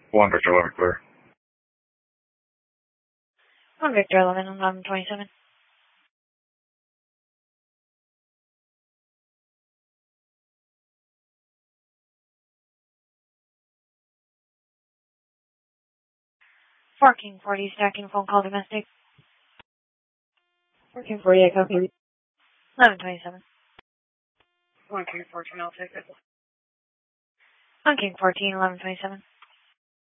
1 Victor 11 clear. 1 Victor 11, 1127. King 40, stacking phone call domestic. King 48, copy. 1127. 1 King 14, I'll take it. 1 King 14, 1127.